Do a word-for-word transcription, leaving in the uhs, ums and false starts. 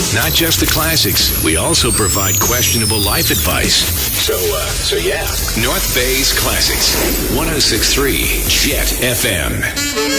Not just the classics, we also provide questionable life advice. So, uh, so yeah. North Bay's Classics, one oh six point three Jet F M.